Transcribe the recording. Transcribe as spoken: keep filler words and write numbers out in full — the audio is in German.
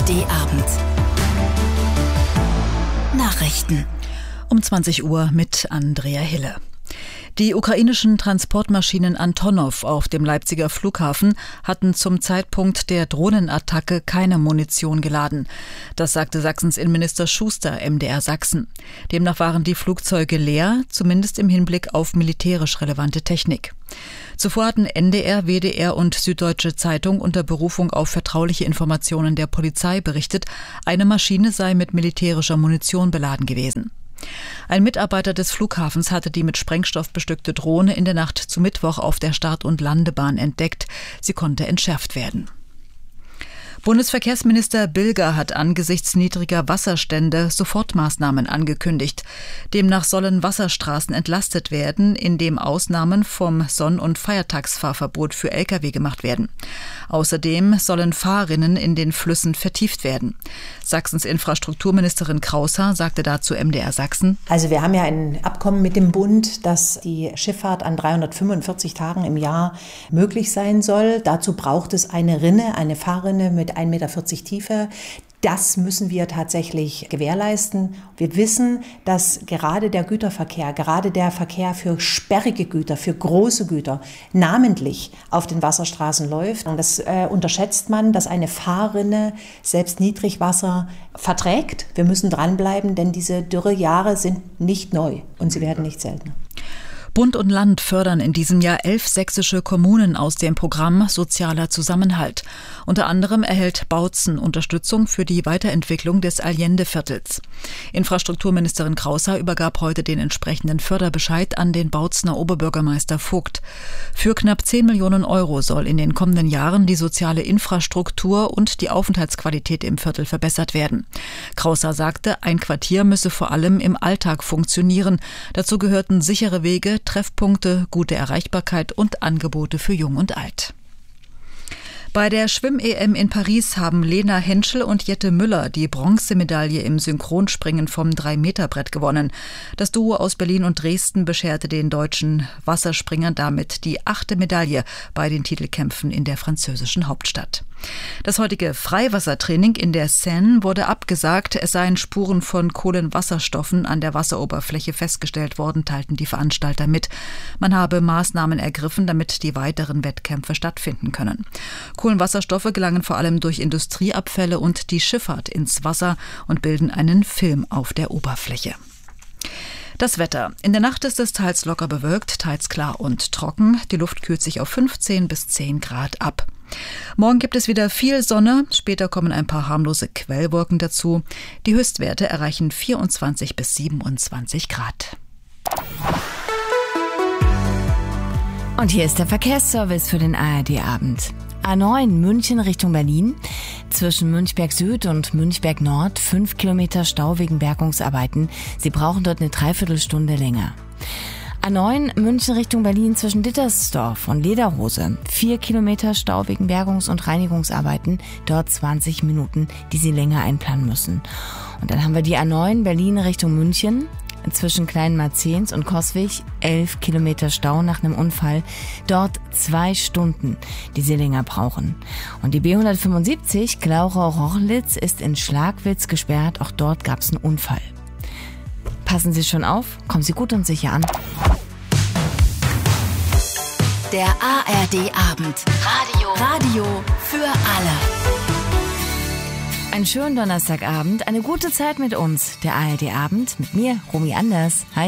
D Abend. Nachrichten. Um zwanzig Uhr mit Andrea Hille. Die ukrainischen Transportmaschinen Antonov auf dem Leipziger Flughafen hatten zum Zeitpunkt der Drohnenattacke keine Munition geladen. Das sagte Sachsens Innenminister Schuster M D R Sachsen. Demnach waren die Flugzeuge leer, zumindest im Hinblick auf militärisch relevante Technik. Zuvor hatten N D R, W D R und Süddeutsche Zeitung unter Berufung auf vertrauliche Informationen der Polizei berichtet, eine Maschine sei mit militärischer Munition beladen gewesen. Ein Mitarbeiter des Flughafens hatte die mit Sprengstoff bestückte Drohne in der Nacht zu Mittwoch auf der Start- und Landebahn entdeckt. Sie konnte entschärft werden. Bundesverkehrsminister Bilger hat angesichts niedriger Wasserstände Sofortmaßnahmen angekündigt. Demnach sollen Wasserstraßen entlastet werden, indem Ausnahmen vom Sonn- und Feiertagsfahrverbot für L K W gemacht werden. Außerdem sollen Fahrrinnen in den Flüssen vertieft werden. Sachsens Infrastrukturministerin Kraushaar sagte dazu M D R Sachsen: Also wir haben ja ein Abkommen mit dem Bund, dass die Schifffahrt an dreihundertfünfundvierzig Tagen im Jahr möglich sein soll. Dazu braucht es eine Rinne, eine Fahrrinne mit ein Meter vierzig Tiefe. Das müssen wir tatsächlich gewährleisten. Wir wissen, dass gerade der Güterverkehr, gerade der Verkehr für sperrige Güter, für große Güter, namentlich auf den Wasserstraßen läuft. Und das äh, unterschätzt man, dass eine Fahrrinne selbst Niedrigwasser verträgt. Wir müssen dranbleiben, denn diese Dürrejahre sind nicht neu und sie werden nicht seltener. Bund und Land fördern in diesem Jahr elf sächsische Kommunen aus dem Programm Sozialer Zusammenhalt. Unter anderem erhält Bautzen Unterstützung für die Weiterentwicklung des Allende-Viertels. Infrastrukturministerin Kraushaar übergab heute den entsprechenden Förderbescheid an den Bautzener Oberbürgermeister Vogt. Für knapp zehn Millionen Euro soll in den kommenden Jahren die soziale Infrastruktur und die Aufenthaltsqualität im Viertel verbessert werden. Kraushaar sagte, ein Quartier müsse vor allem im Alltag funktionieren. Dazu gehörten sichere Wege, Treffpunkte, gute Erreichbarkeit und Angebote für Jung und Alt. Bei der Schwimm-E M in Paris haben Lena Henschel und Jette Müller die Bronzemedaille im Synchronspringen vom drei Meter Brett gewonnen. Das Duo aus Berlin und Dresden bescherte den deutschen Wasserspringern damit die achte Medaille bei den Titelkämpfen in der französischen Hauptstadt. Das heutige Freiwassertraining in der Seine wurde abgesagt. Es seien Spuren von Kohlenwasserstoffen an der Wasseroberfläche festgestellt worden, teilten die Veranstalter mit. Man habe Maßnahmen ergriffen, damit die weiteren Wettkämpfe stattfinden können. Kohlenwasserstoffe gelangen vor allem durch Industrieabfälle und die Schifffahrt ins Wasser und bilden einen Film auf der Oberfläche. Das Wetter. In der Nacht ist es teils locker bewölkt, teils klar und trocken. Die Luft kühlt sich auf fünfzehn bis zehn Grad ab. Morgen gibt es wieder viel Sonne, später kommen ein paar harmlose Quellwolken dazu. Die Höchstwerte erreichen vierundzwanzig bis siebenundzwanzig Grad. Und hier ist der Verkehrsservice für den A R D-Abend. A neun München Richtung Berlin. Zwischen Münchberg Süd und Münchberg Nord fünf Kilometer Stau wegen Bergungsarbeiten. Sie brauchen dort eine Dreiviertelstunde länger. A neun München Richtung Berlin zwischen Dittersdorf und Lederhose. Vier Kilometer Stau wegen Bergungs- und Reinigungsarbeiten. Dort zwanzig Minuten, die Sie länger einplanen müssen. Und dann haben wir die A neun Berlin Richtung München. Zwischen Kleinmarzens und Coswig elf Kilometer Stau nach einem Unfall. Dort zwei Stunden, die Sie länger brauchen. Und die B hundertfünfundsiebzig Glauchau-Rochlitz ist in Schlagwitz gesperrt. Auch dort gab es einen Unfall. Passen Sie schon auf, kommen Sie gut und sicher an. Der A R D-Abend. Radio. Radio für alle. Einen schönen Donnerstagabend, eine gute Zeit mit uns. Der A R D-Abend mit mir, Romy Anders. Hi.